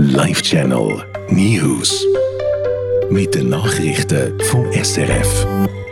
Live-Channel News. Mit den Nachrichten vom SRF.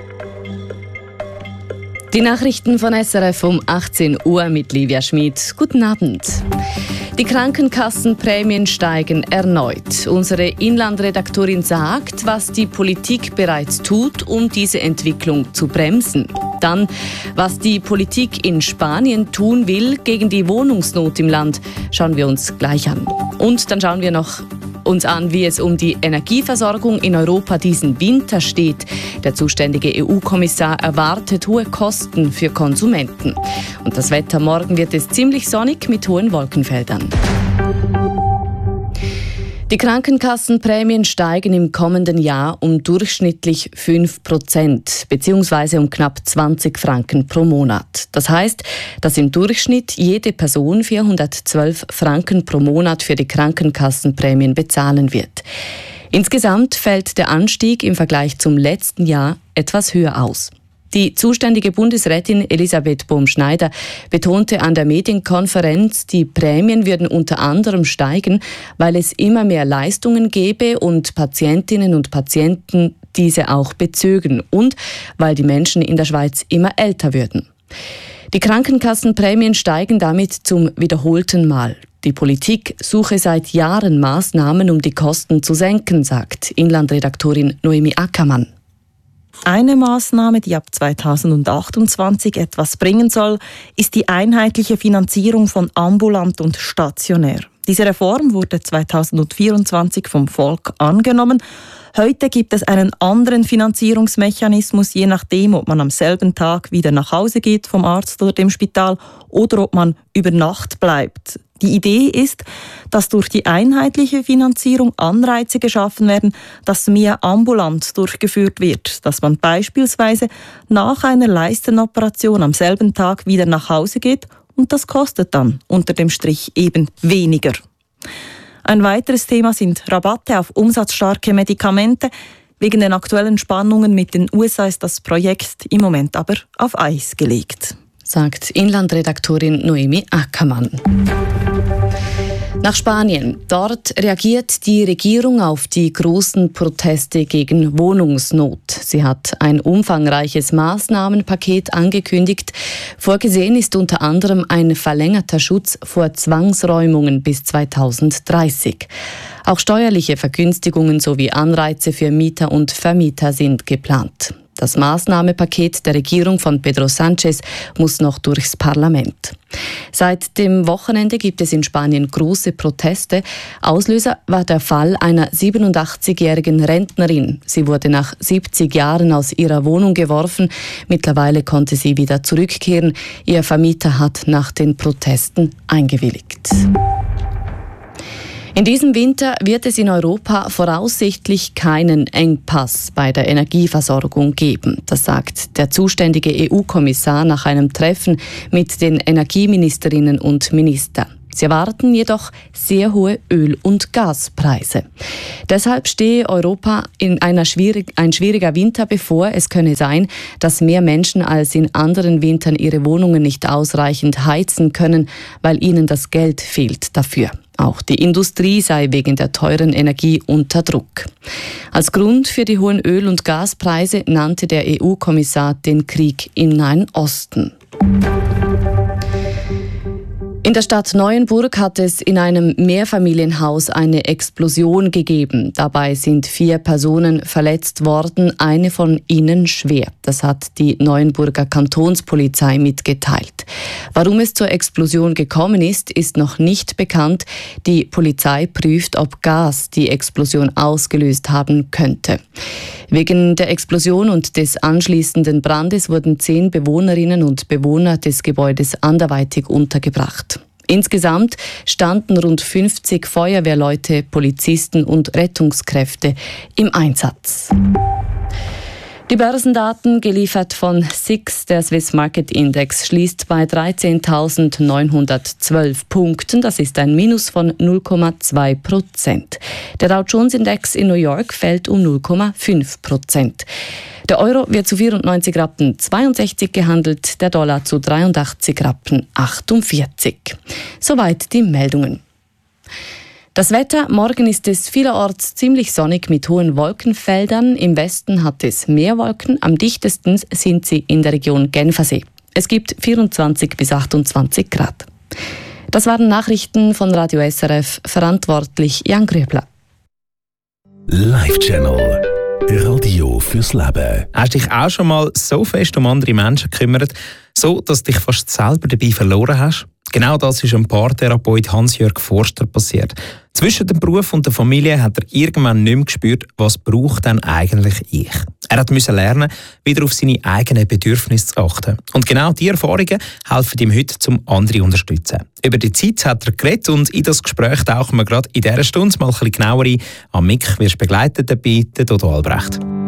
Die Nachrichten von SRF um 18 Uhr mit Livia Schmid. Guten Abend. Die Krankenkassenprämien steigen erneut. Unsere Inlandredaktorin sagt, was die Politik bereits tut, um diese Entwicklung zu bremsen. Dann, was die Politik in Spanien tun will gegen die Wohnungsnot im Land, schauen wir uns gleich an. Und dann schauen wir uns an, wie es um die Energieversorgung in Europa diesen Winter steht. Der zuständige EU-Kommissar erwartet hohe Kosten für Konsumenten. Und das Wetter morgen wird es ziemlich sonnig mit hohen Wolkenfeldern. Die Krankenkassenprämien steigen im kommenden Jahr um durchschnittlich 5%, beziehungsweise um knapp 20 Franken pro Monat. Das heißt, dass im Durchschnitt jede Person 412 Franken pro Monat für die Krankenkassenprämien bezahlen wird. Insgesamt fällt der Anstieg im Vergleich zum letzten Jahr etwas höher aus. Die zuständige Bundesrätin Elisabeth Bohm-Schneider betonte an der Medienkonferenz, die Prämien würden unter anderem steigen, weil es immer mehr Leistungen gäbe und Patientinnen und Patienten diese auch bezögen und weil die Menschen in der Schweiz immer älter würden. Die Krankenkassenprämien steigen damit zum wiederholten Mal. Die Politik suche seit Jahren Maßnahmen, um die Kosten zu senken, sagt Inlandredaktorin Noemi Ackermann. Eine Maßnahme, die ab 2028 etwas bringen soll, ist die einheitliche Finanzierung von ambulant und stationär. Diese Reform wurde 2024 vom Volk angenommen. Heute gibt es einen anderen Finanzierungsmechanismus, je nachdem, ob man am selben Tag wieder nach Hause geht vom Arzt oder dem Spital oder ob man über Nacht bleibt. Die Idee ist, dass durch die einheitliche Finanzierung Anreize geschaffen werden, dass mehr ambulant durchgeführt wird, dass man beispielsweise nach einer Leistenoperation am selben Tag wieder nach Hause geht und das kostet dann unter dem Strich eben weniger. Ein weiteres Thema sind Rabatte auf umsatzstarke Medikamente. Wegen den aktuellen Spannungen mit den USA ist das Projekt im Moment aber auf Eis gelegt, sagt Inlandredaktorin Noemi Ackermann. Nach Spanien. Dort reagiert die Regierung auf die großen Proteste gegen Wohnungsnot. Sie hat ein umfangreiches Maßnahmenpaket angekündigt. Vorgesehen ist unter anderem ein verlängerter Schutz vor Zwangsräumungen bis 2030. Auch steuerliche Vergünstigungen sowie Anreize für Mieter und Vermieter sind geplant. Das Maßnahmenpaket der Regierung von Pedro Sánchez muss noch durchs Parlament. Seit dem Wochenende gibt es in Spanien große Proteste. Auslöser war der Fall einer 87-jährigen Rentnerin. Sie wurde nach 70 Jahren aus ihrer Wohnung geworfen. Mittlerweile konnte sie wieder zurückkehren. Ihr Vermieter hat nach den Protesten eingewilligt. In diesem Winter wird es in Europa voraussichtlich keinen Engpass bei der Energieversorgung geben. Das sagt der zuständige EU-Kommissar nach einem Treffen mit den Energieministerinnen und Ministern. Sie erwarten jedoch sehr hohe Öl- und Gaspreise. Deshalb stehe Europa in ein schwieriger Winter bevor. Es könne sein, dass mehr Menschen als in anderen Wintern ihre Wohnungen nicht ausreichend heizen können, weil ihnen das Geld fehlt dafür. Auch die Industrie sei wegen der teuren Energie unter Druck. Als Grund für die hohen Öl- und Gaspreise nannte der EU-Kommissar den Krieg im Nahen Osten. In der Stadt Neuenburg hat es in einem Mehrfamilienhaus eine Explosion gegeben. Dabei sind 4 Personen verletzt worden, eine von ihnen schwer. Das hat die Neuenburger Kantonspolizei mitgeteilt. Warum es zur Explosion gekommen ist, ist noch nicht bekannt. Die Polizei prüft, ob Gas die Explosion ausgelöst haben könnte. Wegen der Explosion und des anschließenden Brandes wurden 10 Bewohnerinnen und Bewohner des Gebäudes anderweitig untergebracht. Insgesamt standen rund 50 Feuerwehrleute, Polizisten und Rettungskräfte im Einsatz. Die Börsendaten, geliefert von SIX, der Swiss Market Index, schließt bei 13.912 Punkten. Das ist ein Minus von 0,2%. Der Dow Jones Index in New York fällt um 0,5%. Der Euro wird zu 94,62 Rappen gehandelt, der Dollar zu 83,48 Rappen. Soweit die Meldungen. Das Wetter, morgen ist es vielerorts ziemlich sonnig mit hohen Wolkenfeldern. Im Westen hat es mehr Wolken, am dichtesten sind sie in der Region Genfersee. Es gibt 24 bis 28 Grad. Das waren Nachrichten von Radio SRF, verantwortlich Jan Grübler. Live-Channel. Radio fürs Leben. Hast du dich auch schon mal so fest um andere Menschen gekümmert, so dass du dich fast selber dabei verloren hast? Genau das ist dem Paartherapeut Hans-Jörg Forster passiert. Zwischen dem Beruf und der Familie hat er irgendwann nicht mehr gespürt, was braucht denn eigentlich ich. Er musste lernen, wieder auf seine eigenen Bedürfnisse zu achten. Und genau diese Erfahrungen helfen ihm heute, zum andere zu unterstützen. Über die Zeit hat er geredet und in das Gespräch tauchen wir gerade in dieser Stunde mal ein bisschen genauer ein. Am Mic wirst begleitet dabei, der Dodo Albrecht.